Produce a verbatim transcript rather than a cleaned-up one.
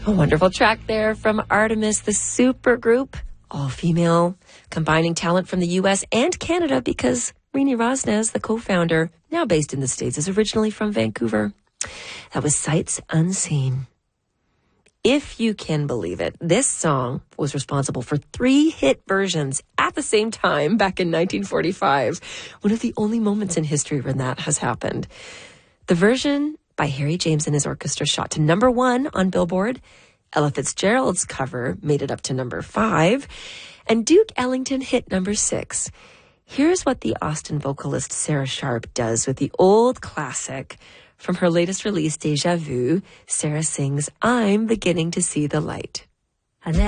A wonderful track there from Artemis, the supergroup, all female, combining talent from the U S and Canada because Rini Rosnes, the co-founder, now based in the States, is originally from Vancouver. That was Sights Unseen. If you can believe it, this song was responsible for three hit versions at the same time back in nineteen forty-five. One of the only moments in history when that has happened. The version by Harry James and his orchestra shot to number one on Billboard. Ella Fitzgerald's cover made it up to number five. And Duke Ellington hit number six. Here's what the Austin vocalist Sarah Sharp does with the old classic. From her latest release, Deja Vu, Sarah sings, I'm Beginning to See the Light.